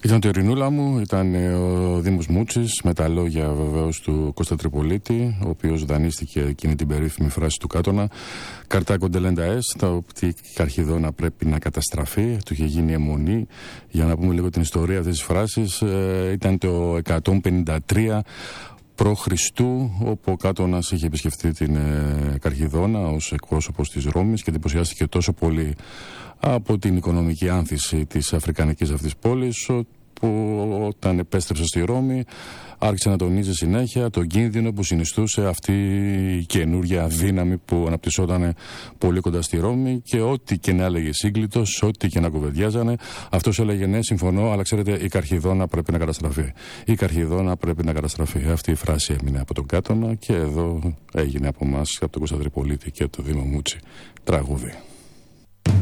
Ήταν το Ειρηνούλα μου, ήταν ο Δήμος Μούτσης, με τα λόγια βεβαίως του Κώστα Τριπολίτη, ο οποίος δανείστηκε εκείνη την περίφημη φράση του Κάτωνα. Καρτά κοντελέντα ες, τα οπτή Καρχιδόνα πρέπει να καταστραφεί. Του είχε γίνει αιμονή. Για να πούμε λίγο την ιστορία αυτής της φράσης, ήταν το 153 π.Χ., όπου ο Κάτωνας είχε επισκεφτεί την Καρχιδόνα ως εκπρόσωπος της Ρώμης και εντυπωσιάστηκε τόσο πολύ από την οικονομική άνθηση της αφρικανικής αυτής πόλης, που όταν επέστρεψε στη Ρώμη άρχισε να τονίζει συνέχεια τον κίνδυνο που συνιστούσε αυτή η καινούργια δύναμη που αναπτυσσόταν πολύ κοντά στη Ρώμη, και ό,τι και να έλεγε σύγκλιτος, ό,τι και να κουβεντιάζανε, αυτός έλεγε ναι, συμφωνώ, αλλά ξέρετε, η Καρχιδόνα πρέπει να καταστραφεί. Η Καρχιδόνα πρέπει να καταστραφεί. Αυτή η φράση έμεινε από τον Κάτωνα και εδώ έγινε από εμάς, από τον Κώστα Τριπολίτη και το Δήμο Μούτσι, τραγούδι.